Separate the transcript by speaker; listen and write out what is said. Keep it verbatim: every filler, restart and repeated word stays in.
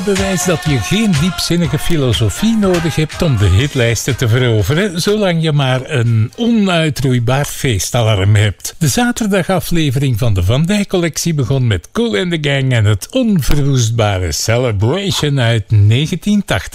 Speaker 1: Bewijs dat je geen diepzinnige filosofie nodig hebt om de hitlijsten te veroveren, zolang je maar een onuitroeibaar feestalarm hebt. De zaterdagaflevering van de Van Dijk collectie begon met Kool and the Gang en het onverwoestbare Celebration uit negentien tachtig.